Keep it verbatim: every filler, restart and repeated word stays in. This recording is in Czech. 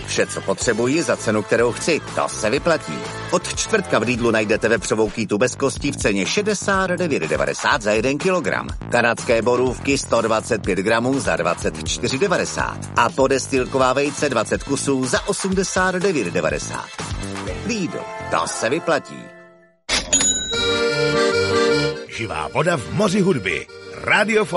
Vše, co potřebuji, za cenu, kterou chci, to se vyplatí. Od čtvrtka v Lidlu najdete vepřovou kýtu bez kostí v ceně šedesát devět devadesát za jeden kilogram. Kanadské borůvky sto dvacet pět gramů za dvacet čtyři devadesát. A podestýlková vejce dvacet kusů za osmdesát devět devadesát. Lidl, to se vyplatí. Živá voda v moři hudby. Radio